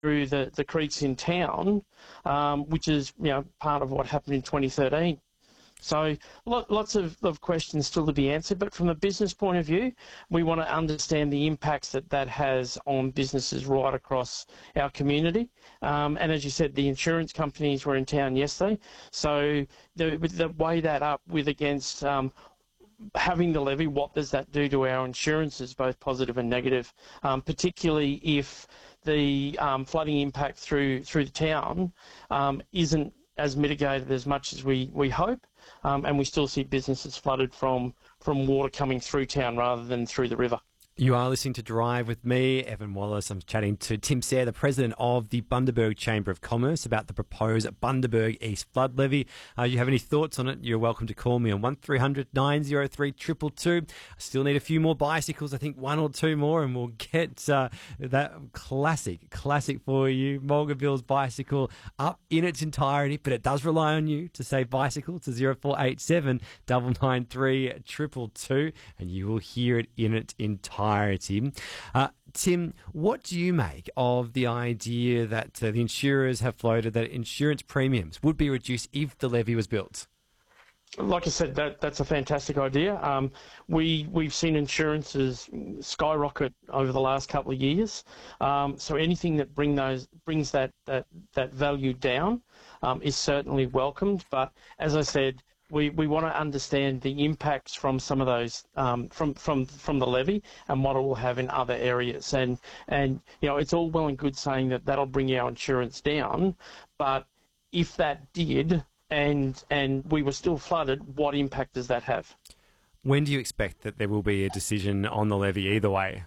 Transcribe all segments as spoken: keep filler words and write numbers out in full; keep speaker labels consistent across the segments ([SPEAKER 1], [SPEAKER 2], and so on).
[SPEAKER 1] through the, the creeks in town, um, which is, you know, part of what happened in twenty thirteen. So lots of, of questions still to be answered, but from a business point of view, we want to understand the impacts that that has on businesses right across our community. Um, and as you said, the insurance companies were in town yesterday, so the, the weigh that up with against um, having the levy, what does that do to our insurances, both positive and negative, um, particularly if the um, flooding impact through through the town um, isn't as mitigated as much as we, we hope, um, and we still see businesses flooded from, from water coming through town rather than through the river.
[SPEAKER 2] You are listening to Drive with me, Evan Wallace. I'm chatting to Tim Sayre, the president of the Bundaberg Chamber of Commerce, about the proposed Bundaberg East Flood Levy. Uh, you have any thoughts on it, you're welcome to call me on one three hundred nine oh three two two two. I still need a few more bicycles, I think one or two more, and we'll get uh, that classic, classic for you, Mulga Bill's bicycle, up in its entirety, but it does rely on you to say bicycle to zero four eight seven nine nine three two two two, and you will hear it in its entirety. Uh, Tim, what do you make of the idea that uh, the insurers have floated that insurance premiums would be reduced if the levy was built?
[SPEAKER 1] Like I said, that that's a fantastic idea. Um, we we've seen insurances skyrocket over the last couple of years. Um, so anything that bring those brings that that that value down um, is certainly welcomed. But as I said, we, we want to understand the impacts from some of those um, from from from the levy and what it will have in other areas. And and you know, it's all well and good saying that that'll bring our insurance down, but if that did, and and we were still flooded, what impact does that have?
[SPEAKER 2] When do you expect that there will be a decision on the levy either way?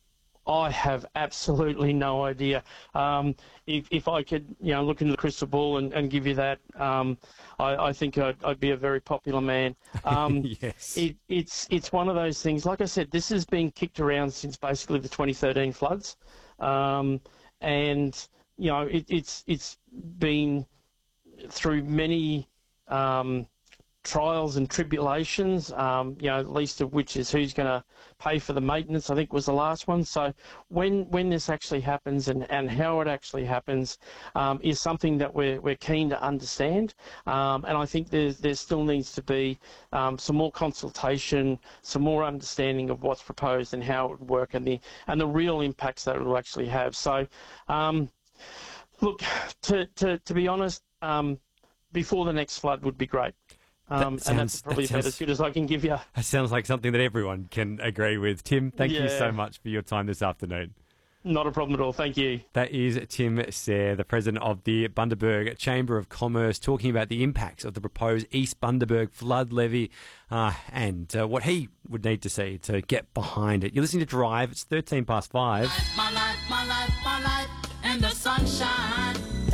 [SPEAKER 1] I have absolutely no idea. Um, if, if I could, you know, look into the crystal ball and, and give you that, um, I, I think I'd, I'd be a very popular man. Um,
[SPEAKER 2] yes.
[SPEAKER 1] It, it's it's one of those things. Like I said, this has been kicked around since basically the twenty thirteen floods, um, and you know, it, it's it's been through many um, trials and tribulations, um, you know, least of which is who's going to pay for the maintenance, I think was the last one. So when when this actually happens and, and how it actually happens um, is something that we're, we're keen to understand. Um, and I think there's, there still needs to be um, some more consultation, some more understanding of what's proposed and how it would work and the, and the real impacts that it will actually have. So, um, look, to, to, to be honest, um, before the next flood would be great. Um,
[SPEAKER 2] That sounds,
[SPEAKER 1] and that's probably
[SPEAKER 2] that
[SPEAKER 1] about
[SPEAKER 2] sounds,
[SPEAKER 1] as good as I can give you.
[SPEAKER 2] That sounds like something that everyone can agree with. Tim, thank
[SPEAKER 1] Yeah.
[SPEAKER 2] you so much for your time this afternoon.
[SPEAKER 1] Not a problem at all. Thank you.
[SPEAKER 2] That is Tim Sayre, the president of the Bundaberg Chamber of Commerce, talking about the impacts of the proposed East Bundaberg flood levy uh, and uh, what he would need to see to get behind it. You're listening to Drive. It's thirteen past five.
[SPEAKER 3] My life, my life, my life, and the sunshine.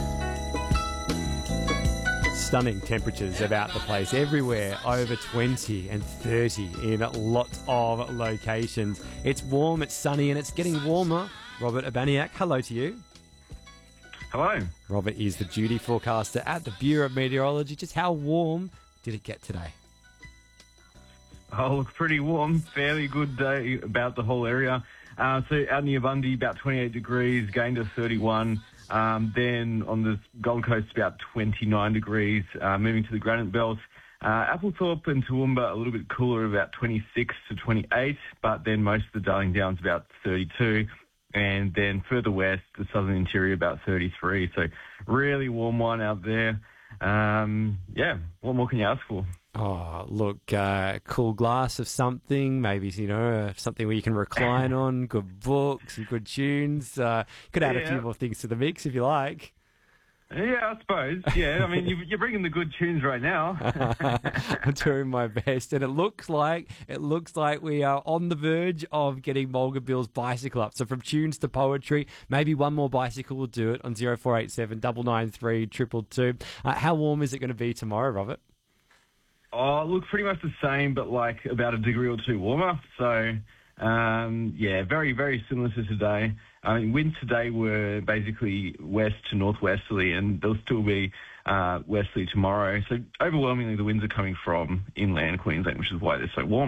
[SPEAKER 2] Stunning temperatures about the place everywhere, over twenty and thirty in lots of locations. It's warm, it's sunny, and it's getting warmer. Robert Abaniak, hello to you.
[SPEAKER 4] Hello.
[SPEAKER 2] Robert is the duty forecaster at the Bureau of Meteorology. Just how warm did it get today?
[SPEAKER 4] Oh, look, pretty warm. Fairly good day about the whole area. Uh, so out near Bundy, about twenty-eight degrees, gained to thirty-one. Um, then on the Gold Coast, about twenty-nine degrees. Uh, moving to the Granite Belt, uh, Applethorpe and Toowoomba, a little bit cooler, about twenty-six to twenty-eight. But then most of the Darling Downs, about thirty-two. And then further west, the southern interior, about thirty-three. So really warm one out there. Um, yeah, what more can you ask for?
[SPEAKER 2] Oh, look, uh, cool glass of something, maybe, you know, uh, something where you can recline on, good books, some good tunes. Uh, could add
[SPEAKER 4] Yeah.
[SPEAKER 2] a few more things to the mix if you like.
[SPEAKER 4] Yeah, I suppose. Yeah, I mean, you, you're bringing the good tunes right now.
[SPEAKER 2] I'm doing my best, and it looks like it looks like we are on the verge of getting Mulga Bill's bicycle up. So from tunes to poetry, maybe one more bicycle will do it on zero four eight seven nine nine three two two two. Uh, how warm is it going to be tomorrow, Robert?
[SPEAKER 4] Oh, look, pretty much the same, but like about a degree or two warmer. So, um, yeah, very, very similar to today. I mean, winds today were basically west to northwesterly, and they'll still be uh, westerly tomorrow. So overwhelmingly, the winds are coming from inland Queensland, which is why they're so warm.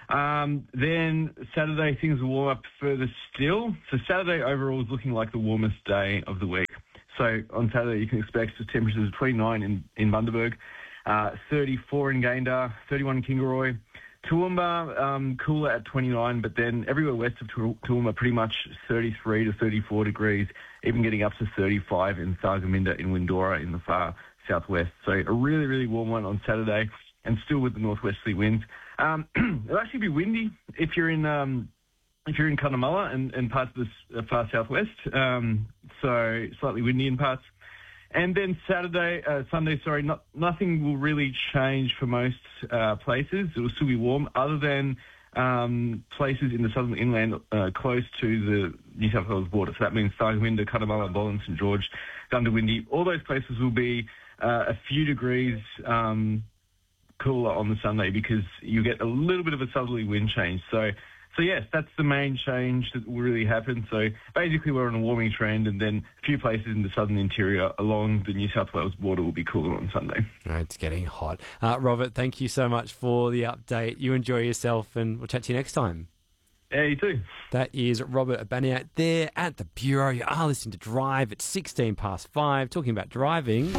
[SPEAKER 4] Um, then Saturday, things will warm up further still. So Saturday overall is looking like the warmest day of the week. So on Saturday, you can expect the temperatures of twenty-nine in, in Bundaberg, uh, thirty-four in Gayndah, thirty-one in Kingaroy. Toowoomba, um, cooler at twenty-nine, but then everywhere west of Toowoomba, pretty much thirty-three to thirty-four degrees, even getting up to thirty-five in Thargomindah, in Windora, in the far southwest. So a really, really warm one on Saturday, and still with the northwesterly winds. Um, it'll actually be windy if you're in um, if you're in Cunnamulla and, and parts of the far southwest. Um, so slightly windy in parts. And then Saturday, uh, Sunday, sorry, not, nothing will really change for most uh, places. It will still be warm, other than um, places in the southern inland uh, close to the New South Wales border. So that means Thargomindah, Cunnamulla, Boland, St George, Goondiwindi. All those places will be uh, a few degrees um, cooler on the Sunday, because you get a little bit of a southerly wind change. So, so yes, that's the main change that will really happen. So basically we're on a warming trend, and then a few places in the southern interior along the New South Wales border will be cooler on Sunday.
[SPEAKER 2] Oh, it's getting hot. Uh, Robert, thank you so much for the update. You enjoy yourself, and we'll chat to you next time.
[SPEAKER 4] Yeah, you too.
[SPEAKER 2] That is Robert Abaniat there at the Bureau. You are listening to Drive at sixteen past five, talking about driving.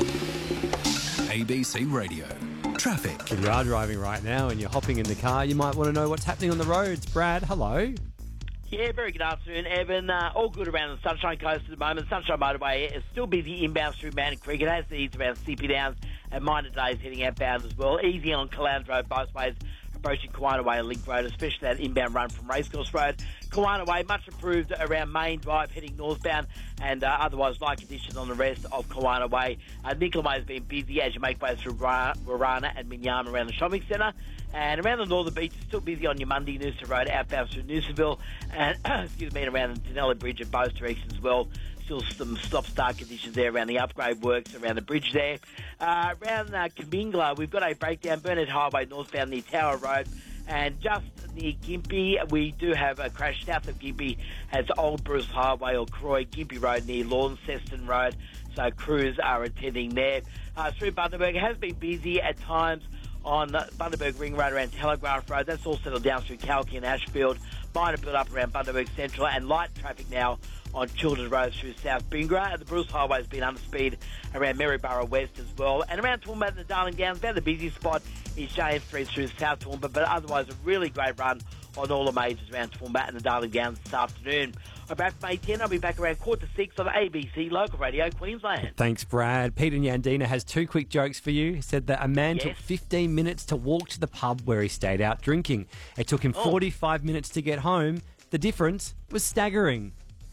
[SPEAKER 5] A B C Radio. Traffic.
[SPEAKER 2] If you are driving right now and you're hopping in the car, you might want to know what's happening on the roads. Brad, hello.
[SPEAKER 6] Yeah, very good afternoon, Evan. Uh, all good around the Sunshine Coast at the moment. Sunshine Motorway is still busy inbound through Mountain Creek. It has the ease around Sleepy Downs and minor days heading outbound as well. Easy on Caloundra Road both ways, approaching Kiwana Way and Link Road, especially that inbound run from Racecourse Road. Kiwana Way, much improved around Main Drive, heading northbound, and uh, otherwise light conditions on the rest of Kiwana Way. Uh, Nicolay has been busy as you make way through Warana and Minyama around the shopping centre. And around the northern beach, it's still busy on your Monday Noosa Road, outbound through Noosaville, and excuse me, and around the Denella Bridge in both directions as well. Still some stop-start conditions there around the upgrade works, around the bridge there. Uh, around uh, Kamingla, we've got a breakdown, Burnett Highway northbound near Tower Road, and just near Gympie, we do have a crash south of Gympie as Old Bruce Highway or Croy, Gympie Road near Launceston Road, so crews are attending there. Uh, through Bundaberg, it has been busy at times on Bundaberg Ring Road around Telegraph Road. That's all settled down through Kalki and Ashfield. Minor build up around Bundaberg Central, and light traffic now on Children's Road through South Bingra. And the Bruce Highway has been under speed around Maryborough West as well. And around Toowoomba and the Darling Downs, about the busiest spot is J M Street through South Toowoomba, but otherwise a really great run on all the majors around Toowoomba and the Darling Downs this afternoon. I'm back from eight ten. I'll be back around quarter to six on A B C Local Radio Queensland.
[SPEAKER 2] Thanks, Brad. Peter Yandina has two quick jokes for you. He said that a man
[SPEAKER 6] Yes.
[SPEAKER 2] took fifteen minutes to walk to the pub where he stayed out drinking. It took him
[SPEAKER 6] Oh.
[SPEAKER 2] forty-five minutes to get home. The difference was staggering.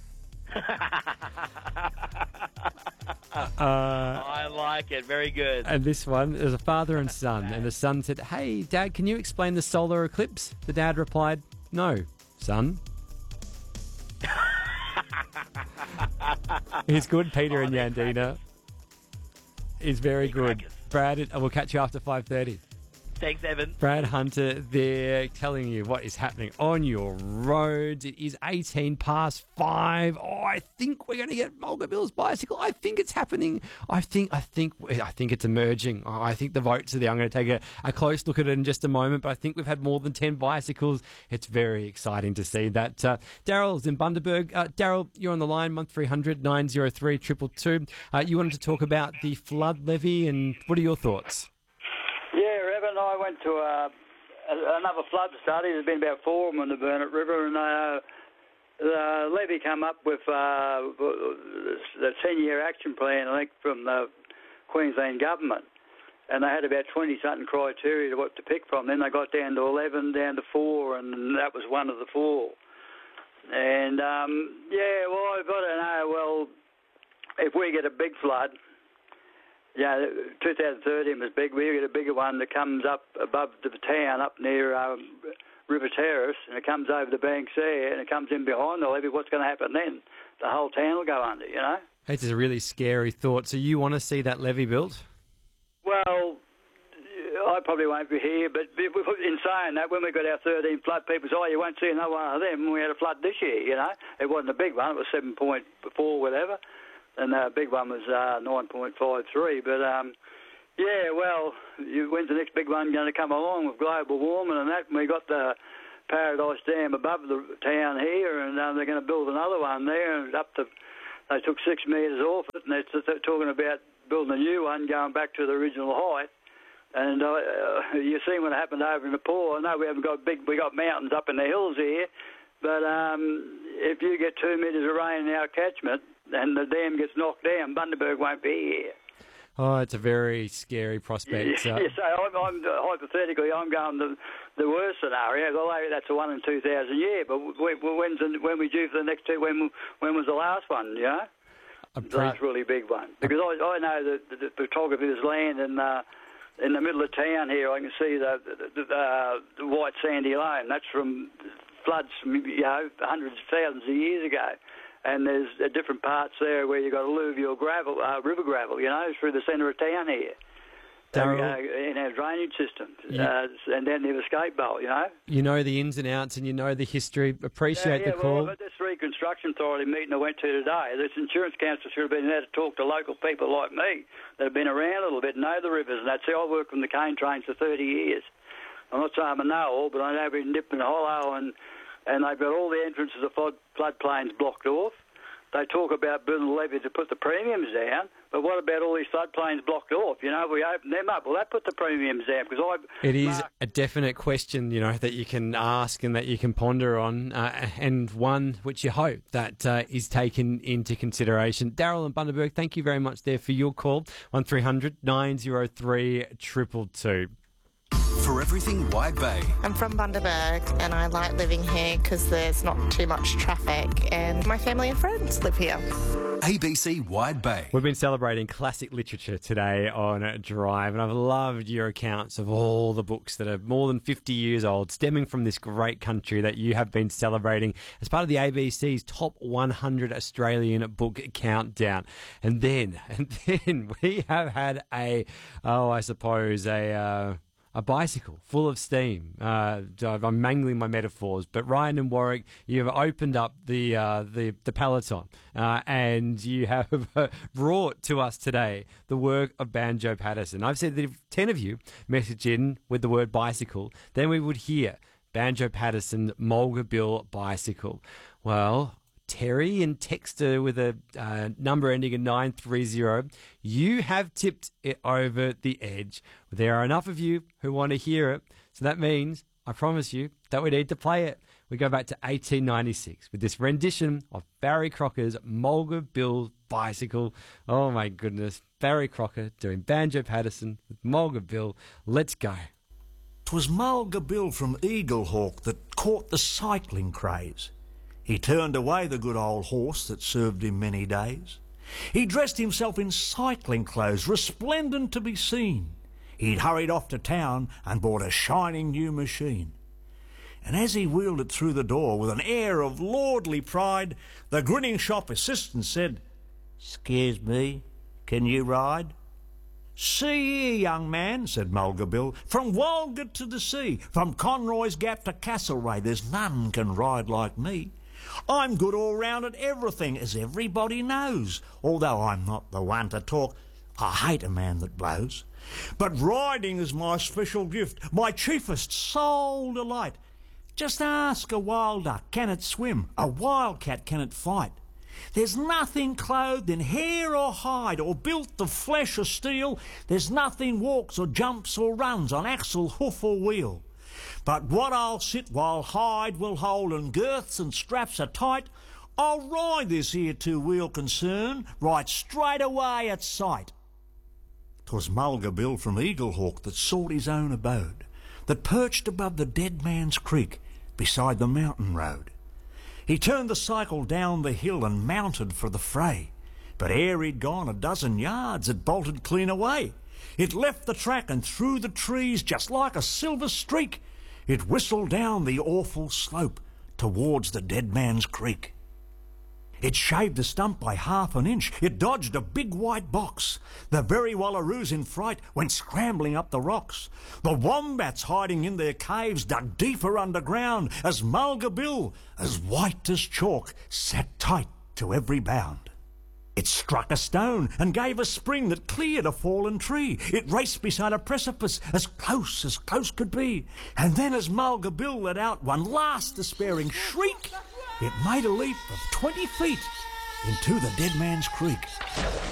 [SPEAKER 6] I like it. Very good.
[SPEAKER 2] And this one, there's a father and son, and the son said, "Hey, Dad, can you explain the solar eclipse?" The dad replied, "No, son." He's good, Peter
[SPEAKER 6] Oh,
[SPEAKER 2] and
[SPEAKER 6] they're
[SPEAKER 2] Yandina. He's very
[SPEAKER 6] They're
[SPEAKER 2] good.
[SPEAKER 6] crackers.
[SPEAKER 2] Brad, we'll catch you after five thirty.
[SPEAKER 6] Thanks, Evan.
[SPEAKER 2] Brad Hunter there telling you what is happening on your roads. It is eighteen past five. Oh, I think we're going to get Mulga Bill's bicycle. I think it's happening. I think, I think, I think it's emerging. Oh, I think the votes are there. I'm going to take a, a close look at it in just a moment, but I think we've had more than ten bicycles. It's very exciting to see that. Uh, Daryl's in Bundaberg. Uh, Daryl, you're on the line, one three hundred nine oh three two two two. Uh, you wanted to talk about the flood levy, and what are your thoughts?
[SPEAKER 7] Yeah, Evan, I went to uh, another flood study. There's been about four of them on the Burnett River, and uh, the levy come up with uh, the ten-year action plan, I think, from the Queensland government. And they had about twenty-something criteria to what to pick from. Then they got down to eleven, down to four, and that was one of the four. And, um, yeah, well, I've got to know, well, if we get a big flood, yeah, two thousand thirteen was big. We get a bigger one that comes up above the town, up near um, River Terrace, and it comes over the banks there, and it comes in behind the levee. What's going to happen then? The whole town will go under, you know?
[SPEAKER 2] This is a really scary thought. So you want to see that levee built?
[SPEAKER 7] Well, I probably won't be here, but in saying that, when we got our thirteen flood, people say, oh, you won't see another one of them. We had a flood this year, you know. It wasn't a big one. It was seven point four, whatever. And the big one was uh, nine point five three. But, um, yeah, well, you, when's the next big one going to come along with global warming and that? And we got the Paradise Dam above the town here, and um, they're going to build another one there, and up to, they took six metres off it, and they're, they're talking about building a new one going back to the original height. And uh, uh, you see what happened over in Nepal. I know we haven't got big, we got mountains up in the hills here, but um, if you get two metres of rain in our catchment and the dam gets knocked down, Bundaberg won't be here.
[SPEAKER 2] Oh, it's a very scary prospect.
[SPEAKER 7] Yeah,
[SPEAKER 2] Uh,
[SPEAKER 7] so I'm, I'm hypothetically, I'm going the the worst scenario. Although that's a one in two thousand year, but when, when's the, when we due for the next two? When when was the last one? You know,
[SPEAKER 2] a
[SPEAKER 7] the
[SPEAKER 2] pre-
[SPEAKER 7] last really big one. Because I I know that the, the photography of this land and. Uh, In the middle of town here, I can see the the, the, uh, the white sandy loam. That's from floods from, you know, hundreds of thousands of years ago. And there's uh, different parts there where you've got alluvial gravel, uh, river gravel, you know, through the centre of town here.
[SPEAKER 2] Darryl,
[SPEAKER 7] uh, in our drainage system,
[SPEAKER 2] Yeah.
[SPEAKER 7] uh, and down near the skate bowl, you know.
[SPEAKER 2] you know the ins and outs and you know the history. Appreciate
[SPEAKER 7] yeah, yeah,
[SPEAKER 2] the call.
[SPEAKER 7] Well, at this Reconstruction Authority meeting I went to today, this insurance council should have been there to talk to local people like me that have been around a little bit, know the rivers, and that's how I worked on the cane trains for thirty years. I'm not saying I know all, but I know every nip and hollow, and, and they've got all the entrances of flood, floodplains blocked off. They talk about building a levy to put the premiums down, but what about all these floodplains blocked off? You know, we open them up. Will that put the premiums down? Because I
[SPEAKER 2] It is
[SPEAKER 7] Mark,
[SPEAKER 2] a definite question, you know, that you can ask and that you can ponder on, uh, and one which you hope that uh, is taken into consideration. Darryl and Bundaberg, thank you very much there for your call. one three hundred nine oh three two two two.
[SPEAKER 5] For everything Wide Bay.
[SPEAKER 8] I'm from Bundaberg and I like living here because there's not too much traffic and my family and friends live here.
[SPEAKER 5] A B C Wide Bay.
[SPEAKER 2] We've been celebrating classic literature today on Drive, and I've loved your accounts of all the books that are more than fifty years old, stemming from this great country that you have been celebrating as part of the A B C's Top one hundred Australian Book Countdown. And then, and then we have had a, oh, I suppose, a... Uh, A bicycle full of steam. Uh, I'm mangling my metaphors, but Ryan and Warwick, you've opened up the uh, the, the peloton, uh, and you have brought to us today the work of Banjo Patterson. I've said that if ten of you message in with the word bicycle, then we would hear Banjo Patterson Mulga Bill bicycle. Well, Terry and Texter with a uh, number ending in nine three zero, you have tipped it over the edge. There are enough of you who want to hear it, so that means, I promise you, that we need to play it. We go back to eighteen ninety-six with this rendition of Barry Crocker's Mulga Bill bicycle. Oh my goodness, Barry Crocker doing Banjo Patterson with Mulga Bill. Let's go.
[SPEAKER 9] 'Twas Mulga Bill from Eaglehawk that caught the cycling craze. He turned away the good old horse that served him many days. He dressed himself in cycling clothes, resplendent to be seen. He'd hurried off to town and bought a shining new machine. And as he wheeled it through the door with an air of lordly pride, the grinning shop assistant said, "'Scuse me, can you ride?" "See here, young man," said Mulga Bill, "from Walgett to the sea, from Conroy's Gap to Castlereagh, there's none can ride like me. I'm good all round at everything, as everybody knows, although I'm not the one to talk. I hate a man that blows. But riding is my special gift, my chiefest sole delight. Just ask a wild duck, can it swim? A wildcat, can it fight? There's nothing clothed in hair or hide, or built of flesh or steel. There's nothing walks or jumps or runs on axle, hoof or wheel. But what I'll sit while hide will hold and girths and straps are tight, I'll ride this here two-wheel concern right straight away at sight." 'Twas Mulga Bill from Eaglehawk that sought his own abode, that perched above the Dead Man's Creek beside the mountain road. He turned the cycle down the hill and mounted for the fray, but ere he'd gone a dozen yards it bolted clean away. It left the track and through the trees just like a silver streak. It whistled down the awful slope towards the Dead Man's Creek. It shaved the stump by half an inch. It dodged a big white box. The very wallaroos in fright went scrambling up the rocks. The wombats hiding in their caves dug deeper underground as Mulga Bill, as white as chalk, sat tight to every bound. It struck a stone and gave a spring that cleared a fallen tree. It raced beside a precipice as close as close could be. And then as Mulga Bill let out one last despairing shriek, it made a leap of twenty feet into the Dead Man's Creek.